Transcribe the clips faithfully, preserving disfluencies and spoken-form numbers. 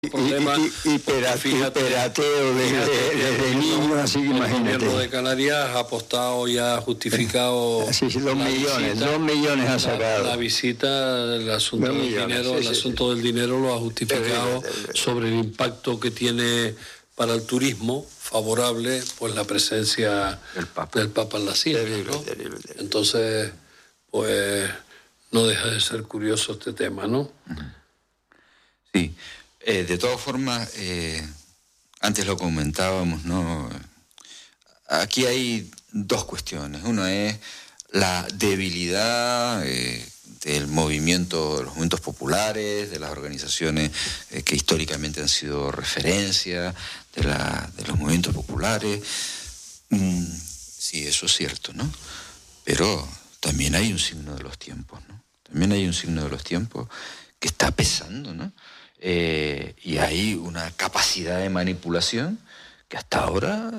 problema. Hiperateo desde, desde niño, así que imagínate. El gobierno de Canarias ha apostado y ha justificado. Sí, sí, dos millones, visita, dos millones ha sacado. La, la visita, el asunto dos del millones, dinero, sí, el asunto sí, del dinero lo ha justificado sí, sí, sí. sobre el impacto que tiene para el turismo favorable, pues la presencia el Papa. del Papa en las islas, terrible, ¿no? terrible, terrible. Entonces, pues no deja de ser curioso este tema, ¿no? Sí. Eh, de todas formas, eh, antes lo comentábamos, ¿no? Aquí hay dos cuestiones. Una es la debilidad eh, del movimiento, de los movimientos populares, de las organizaciones eh, que históricamente han sido referencia, de, la, de los movimientos populares. Mm, sí, eso es cierto, ¿no? Pero también hay un signo de los tiempos, ¿no? También hay un signo de los tiempos que está pesando, ¿no? Eh, y hay una capacidad de manipulación que hasta ahora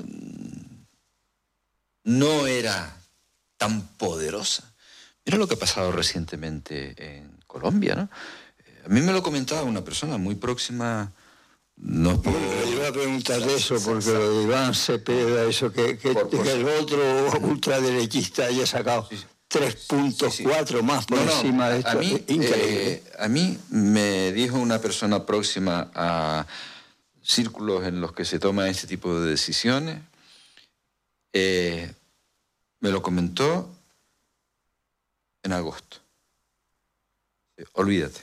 no era tan poderosa. Mira lo que ha pasado recientemente en Colombia, ¿no? A mí me lo comentaba una persona muy próxima. No puedo... Bueno, le iba a preguntar de eso, porque lo de Iván Cepeda, eso que, que, por, por... que el otro ultraderechista haya sacado sí, sí. tres punto cuatro sí, sí. más por no, encima no, de esto. A mí, eh, a mí me dijo una persona próxima a círculos en los que se toman este tipo de decisiones, eh, me lo comentó en agosto. Eh, olvídate.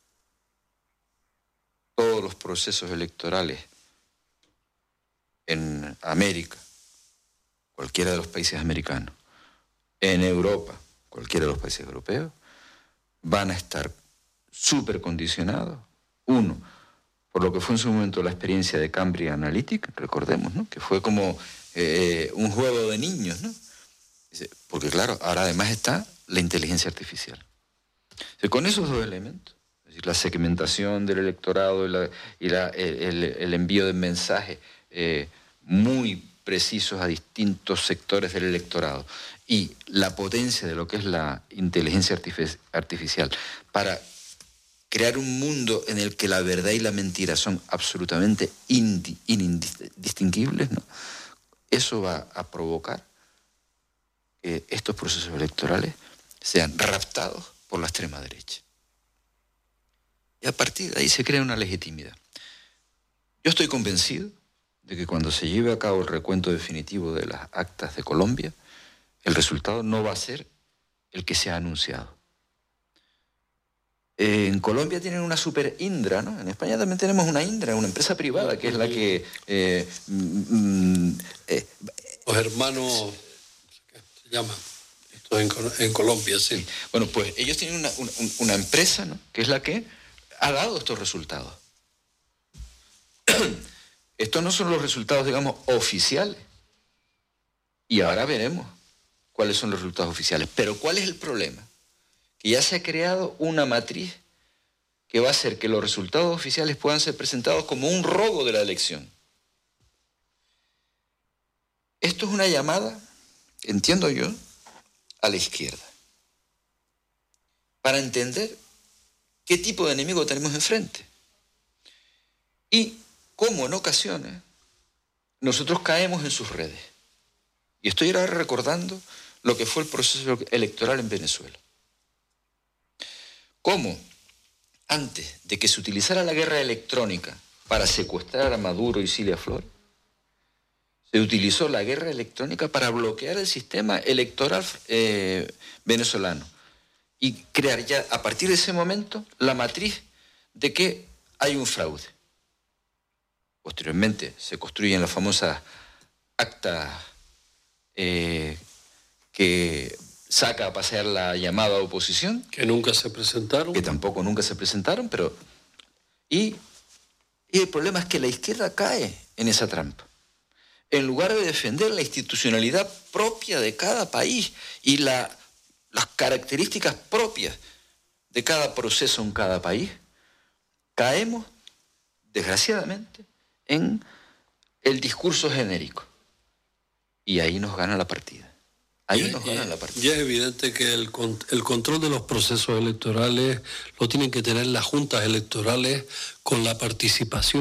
Todos los procesos electorales en América, cualquiera de los países americanos, en Europa, cualquiera de los países europeos, van a estar súper condicionados. Uno, por lo que fue en su momento la experiencia de Cambridge Analytica, recordemos, ¿no? Que fue como eh, un juego de niños, ¿no? Porque claro, ahora además está la inteligencia artificial. O sea, con esos dos elementos, es decir, la segmentación del electorado y, la, y la, el, el envío de mensajes eh, muy precisos a distintos sectores del electorado y la potencia de lo que es la inteligencia artific- artificial para crear un mundo en el que la verdad y la mentira son absolutamente indi- indistinguibles, ¿no? Eso va a provocar que estos procesos electorales sean raptados por la extrema derecha. Y a partir de ahí se crea una legitimidad. Yo estoy convencido de que cuando se lleve a cabo el recuento definitivo de las actas de Colombia, el resultado no va a ser el que se ha anunciado. Eh, en Colombia tienen una super Indra, ¿no? En España también tenemos una Indra, una empresa privada, que es la que... Eh, mm, eh, Los hermanos... ¿Qué se llama? Esto en, en Colombia, sí. sí. Bueno, pues ellos tienen una, una, una empresa, ¿no? Que es la que ha dado estos resultados. Estos no son los resultados, digamos, oficiales. Y ahora veremos cuáles son los resultados oficiales. Pero ¿cuál es el problema? Que ya se ha creado una matriz que va a hacer que los resultados oficiales puedan ser presentados como un robo de la elección. Esto es una llamada, entiendo yo, a la izquierda, para entender qué tipo de enemigo tenemos enfrente. Y cómo en ocasiones nosotros caemos en sus redes. Y estoy ahora recordando lo que fue el proceso electoral en Venezuela. Cómo, antes de que se utilizara la guerra electrónica para secuestrar a Maduro y Cilia Flores, se utilizó la guerra electrónica para bloquear el sistema electoral eh, venezolano y crear ya a partir de ese momento la matriz de que hay un fraude. Posteriormente se construyen las famosas actas eh, que saca a pasear la llamada oposición. Que nunca se presentaron. Que tampoco nunca se presentaron, pero... Y, y el problema es que la izquierda cae en esa trampa. En lugar de defender la institucionalidad propia de cada país y la, las características propias de cada proceso en cada país, caemos, desgraciadamente, en el discurso genérico. Y ahí nos gana la partida. Ahí nos ganan la partida. Ya es evidente que el, el control de los procesos electorales lo tienen que tener las juntas electorales con la participación